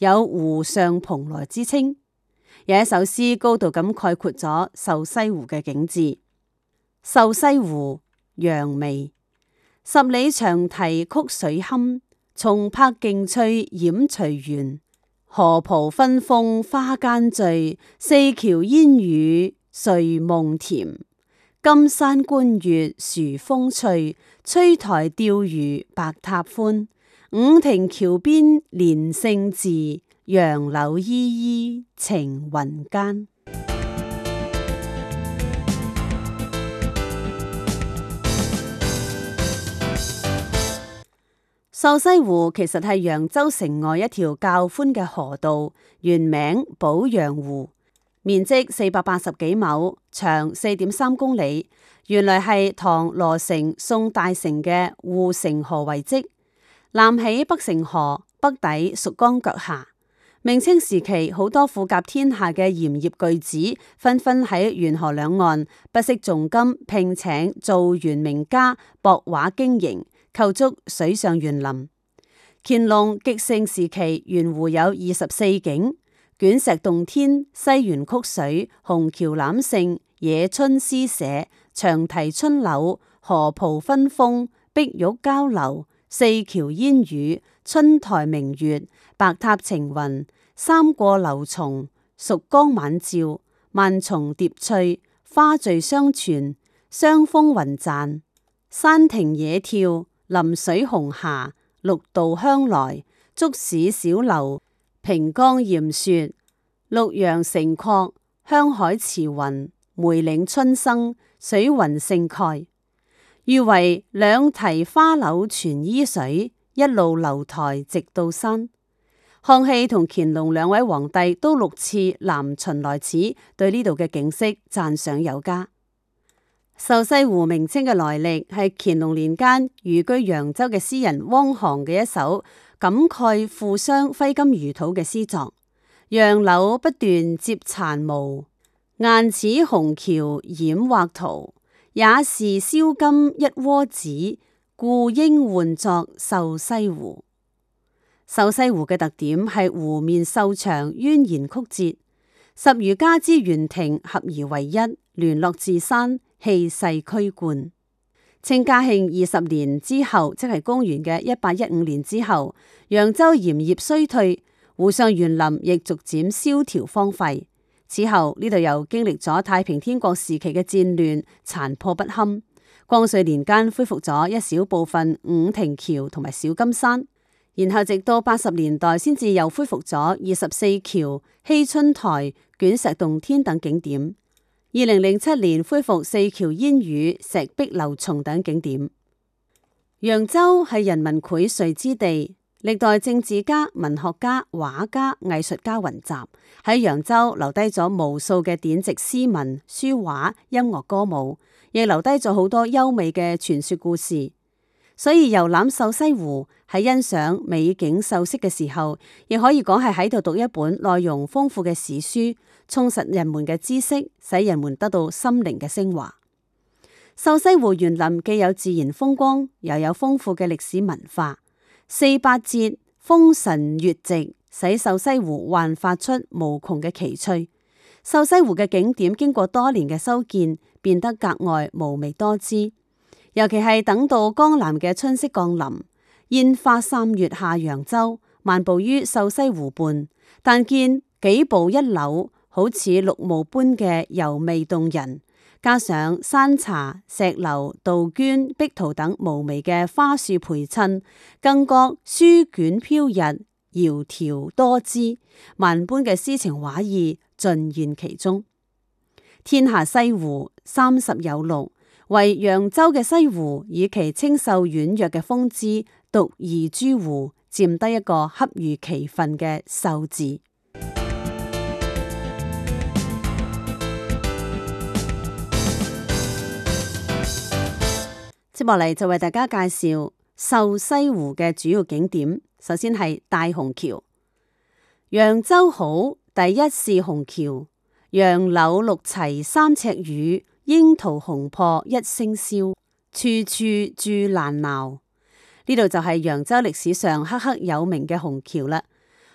有湖上蓬萊之稱。有一首詩高度咁概括咗瘦西湖嘅景致。瘦西湖，楊薇。十里長堤曲水堪，松柏勁翠掩隨緣。河浦分峰花間醉，四橋煙雨睡夢甜。金山觀月殊風趣，翠台釣魚白塔歡。五亭橋邊連勝寺，楊柳依依晴雲間。瘦西湖其實係揚州城外一條較寬嘅河道，原名寶陽湖，面積480幾畝，長4.3公里。原來係唐羅城宋大成嘅護城河遺跡，南起北城河，北抵蜀江腳下。明清時期，好多富甲天下嘅鹽業巨子紛紛喺沿河兩岸不惜重金聘請造園名家博畫經營，構築水上園林。乾隆極盛時期，園湖有24景，卷石洞天、西園曲水、虹橋攬勝、野春詩社、長堤春柳、河浦分峰、碧玉交流、四橋煙雨、春台明月、白塔晴雲、三過樓松、蜀江晚照、萬重疊翠、花序相傳、雙峰雲贊、山亭野跳、臨水紅霞、綠渡香來、竹市小樓、平江艷雪、綠楊成廓、香海慈雲、梅嶺春生、水雲盛蓋，譽為兩堤花柳全依水，一路樓台直到山。康熙同乾隆兩位皇帝都6次南巡來此，對呢度嘅景色讚賞有加。瘦西湖名稱嘅來歷係乾隆年間寓居揚州嘅詩人汪杭嘅一首感慨富商揮金如土嘅詩作。楊柳不斷接殘毛，雁此虹橋掩畫圖。也是燒金一窩子，故應喚作瘦西湖。瘦西湖嘅特點係湖面瘦長，蜿蜒曲折，十餘家之園亭合而為一，聯絡自山，氣勢驅貫。清嘉慶20年之後，即係公元嘅1815年之後，揚州鹽業衰退，湖上園林亦逐漸蕭條荒廢。此後呢度又經歷咗太平天國時期嘅戰亂，殘破不堪。光緒年間恢復咗一小部分五亭橋同埋小金山，然後直到80年代先至又恢復咗24橋、熙春台、卷石洞天等景點。2007年恢復四橋煙雨、石壁流松等景點。揚州係人民薈萃之地。歷代政治家、文學家、畫家、藝術家雲集，喺揚州留低咗無數嘅典籍詩文、書畫、音樂歌舞，亦留低咗好多優美嘅傳說故事。所以遊覽瘦西湖，喺欣賞美景秀色嘅時候，亦可以講係喺度讀一本內容豐富嘅史書，充實人們嘅知識，使人們得到心靈嘅升華。瘦西湖園林既有自然風光，又有豐富嘅歷史文化。4、8節風神月夕，使瘦西湖煥發出無窮嘅奇趣。瘦西湖嘅景點經過多年嘅修建，變得格外嫵媚多姿。尤其係等到江南嘅春色降臨，煙花3月下揚州，漫步於瘦西湖畔，但見幾步一柳，好似綠霧般嘅柔媚動人。加上山茶、石榴、杜鵑、碧桃等嫵媚嘅花樹陪襯，更覺書卷飄逸、窈窕多姿，萬般嘅詩情畫意盡現其中。天下西湖30有六，唯揚州嘅西湖以其清秀婉約嘅風姿，獨異諸湖，佔得一個恰如其分嘅瘦字。接落嚟就為大家介紹瘦西湖嘅主要景點。首先係大虹橋。揚州好，第一是虹橋。楊柳綠齊3尺雨，櫻桃紅破1星宵，處處住蘭錨。呢度就係揚州歷史上赫赫有名嘅虹橋啦。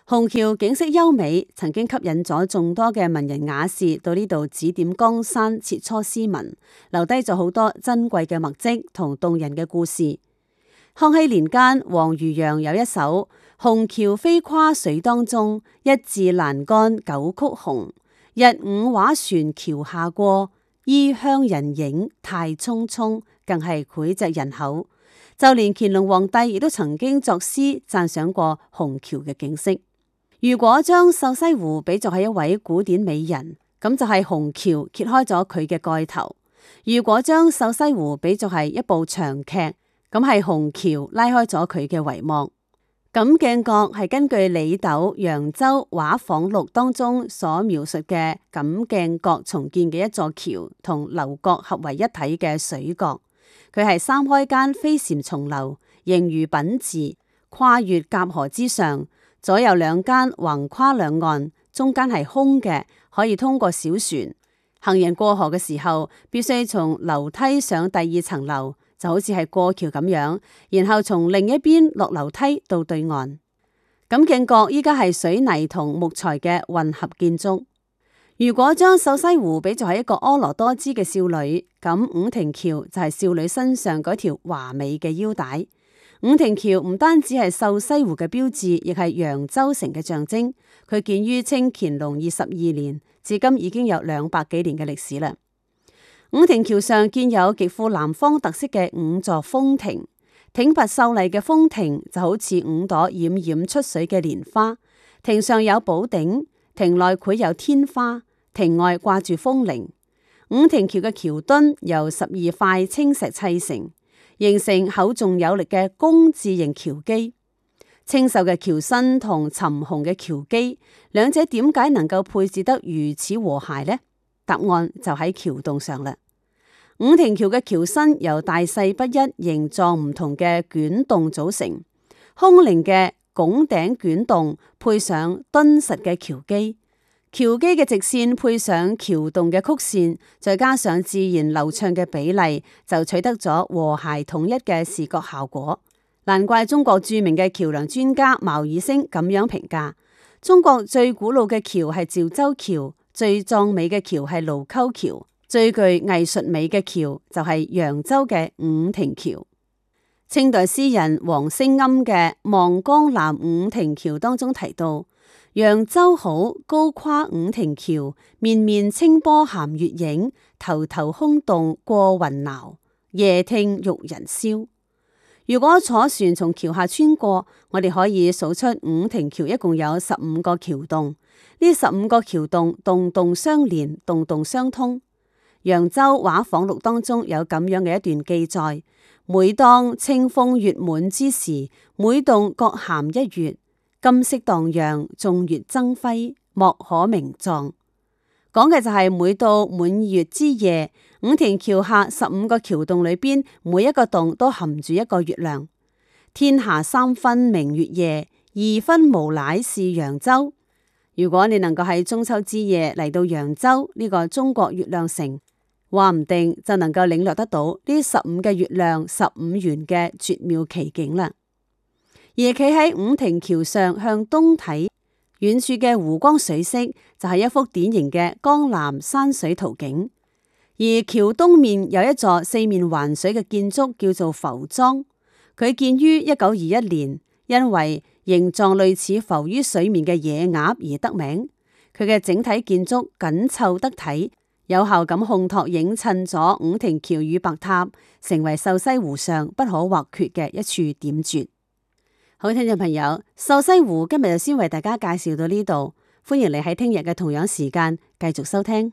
虹橋景色優美，曾經吸引咗眾多嘅文人雅士到呢度指點江山、切磋詩文，留低咗好多珍貴嘅墨跡同動人嘅故事。康熙年間，王漁洋有一首《虹橋飛跨水當中，一字欄杆九曲紅。日午畫船橋下過，衣香人影太匆匆》，更係膾炙人口。就連乾隆皇帝亦都曾經作詩讚賞過虹橋嘅景色。如果將瘦西湖比作係一位古典美人，咁就係虹橋揭開咗佢嘅蓋頭；如果將瘦西湖比作係一部長劇，咁係虹橋拉開咗佢嘅帷幕。錦鏡閣係根據李斗《揚州畫舫錄》當中所描述嘅錦鏡閣重建嘅一座橋同樓閣合為一體嘅水閣，佢係三開間飛檐重樓，形如品字，跨越夾河之上。左右兩間橫跨兩岸，中間係空嘅，可以通過小船。行人過河嘅時候，必須從樓梯上第二層樓，就好似係過橋咁樣，然後從另一邊落樓梯到對岸。錦鏡閣依家係水泥同木材嘅混合建築。如果將瘦西湖比作係一個婀娜多姿嘅少女，咁五亭橋就係少女身上嗰條華美嘅腰帶。五亭橋唔單止係瘦西湖嘅標誌，亦係揚州城嘅象徵。佢建於清乾隆22年，至今已經有200幾年嘅歷史啦。五亭橋上建有極富南方特色嘅5座風亭，挺拔秀麗嘅風亭就好似5朵冉冉出水嘅蓮花。亭上有寶頂，亭內繪有天花，亭外掛住風鈴。五亭橋嘅橋墩由12塊青石砌成，形成厚重有力嘅弓字形橋基。清秀嘅橋身同沉紅嘅橋基，兩者點解能夠配置得如此和諧呢？答案就喺橋洞上啦。五亭橋嘅橋身由大細不一、形狀唔同嘅卷洞組成，空靈嘅拱頂卷洞配上敦實嘅橋基。橋基嘅直線配上橋洞嘅曲線，再加上自然流暢嘅比例，就取得咗和諧統一嘅視覺效果。難怪中國著名嘅橋樑專家茅以升咁樣評價：中國最古老嘅橋係趙州橋，最壯美嘅橋係盧溝橋，最具藝術美嘅橋就係揚州嘅五亭橋。清代詩人王升庵嘅《望江南五亭橋》當中提到：揚州好，高跨五亭橋，面面清波含月影，頭頭空洞過雲鬧，夜聽玉人燒。如果坐船從橋下穿過，我哋可以數出五亭橋一共有15個橋洞，呢15個橋洞洞洞相連，洞洞相通。揚州畫舫錄當中有咁樣嘅一段記載：每當清風月滿之時，每洞各含一月。金色蕩漾，眾月爭輝，莫可名狀。講嘅就係每到滿月之夜，五亭橋下15個橋洞裏邊，每一個洞都含住一個月亮。天下3分明月夜，2分無賴是揚州。如果你能夠喺中秋之夜嚟到揚州呢個中國月亮城，話唔定就能夠領略得到呢15嘅月亮15圓嘅絕妙奇景啦。而企喺五亭橋上向東睇，遠處嘅湖光水色就係一幅典型嘅江南山水圖景。而橋東面有一座4面環水嘅建築，叫做浮莊。佢建於1921年，因為形狀類似浮於水面嘅野鴨而得名。佢嘅整體建築緊湊得體，有效咁烘托映襯咗五亭橋與白塔，成為瘦西湖上不可或缺嘅一處點綴。好，聽眾朋友，瘦西湖今日就先為大家介紹到呢度，歡迎你喺聽日嘅同樣時間繼續收聽。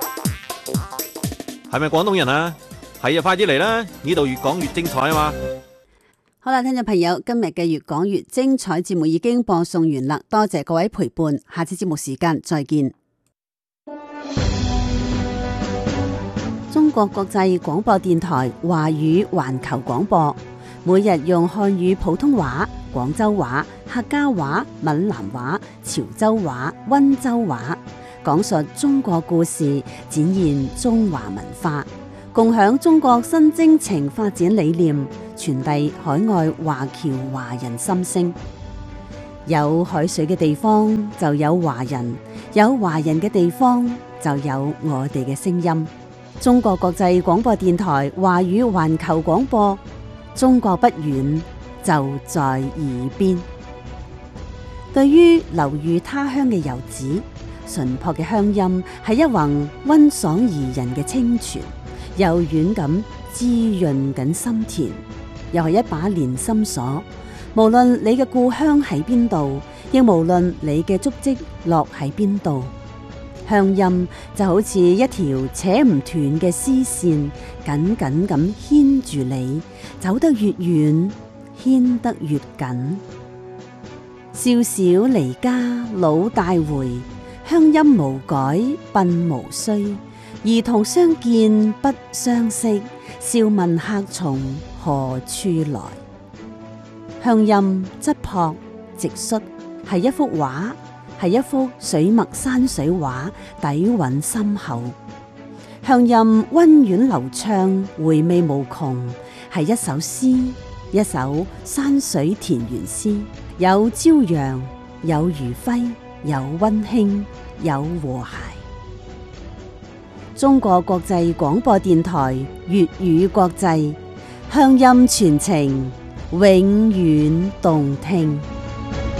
係咪廣東人啊？係啊，快啲嚟啦！呢度越講越精彩啊嘛！ 好啦，聽眾朋友，今日嘅越講越精彩節目已經播送完啦，多謝各位陪伴，下次節目時間再見。中國國際廣播電台華語環球廣播，每日用漢語普通話、廣州話、客家話、閩南話、潮州話、溫州話，講述中國故事，展現中華文化，共享中國新征程發展理念，傳遞海外華僑華人心聲。 有海水嘅地方就有華人，有華人嘅地方就有我哋嘅聲音。中國國際廣播電台華語環球廣播，中國不遠，就在耳邊。對於流寓他鄉嘅遊子，純樸嘅鄉音係一泓溫爽宜人嘅清泉，柔軟咁滋潤緊心田，又係一把連心鎖。無論你嘅故鄉喺邊度，亦無論你嘅足跡落喺邊度，鄉音就好似一條扯唔斷嘅絲線，緊緊咁牽住你，走得越遠，牽得越緊。少小離家老大回，鄉音無改鬢無須。兒童相見不相識，笑問客從何處來。鄉音質樸直率，係一幅畫，係一幅水墨山水畫，底蘊深厚。鄉音溫婉流暢，回味無窮，係一首詩，一首山水田園詩，有朝陽，有餘暉，有溫馨，有和諧。中國國際廣播電台粵語國際，鄉音傳情，永遠動聽。